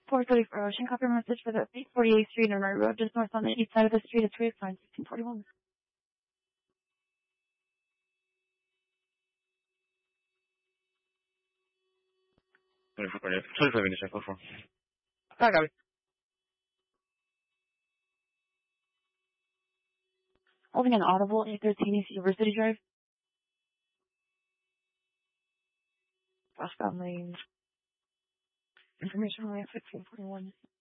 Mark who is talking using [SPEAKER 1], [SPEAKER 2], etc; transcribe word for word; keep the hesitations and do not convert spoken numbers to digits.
[SPEAKER 1] four thirty-four Ocean, copy message for the eight forty-eighth Street and Murray Road, just north on the east side of the street. It's reassigned fifteen forty-one.
[SPEAKER 2] twenty-four twenty-five minutes, I go for.
[SPEAKER 3] Hi, Gabby.
[SPEAKER 1] Holding an audible, eight thirteen East University Drive. Westbound Lane. Information only at fifteen forty-one.